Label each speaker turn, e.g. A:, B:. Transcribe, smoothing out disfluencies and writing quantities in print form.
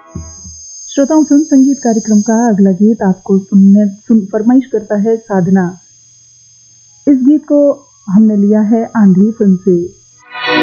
A: श्रोताओं, सुन संगीत कार्यक्रम का अगला गीत आपको फरमाइश करता है साधना। इस गीत को हमने लिया है आंधी फिल्म से।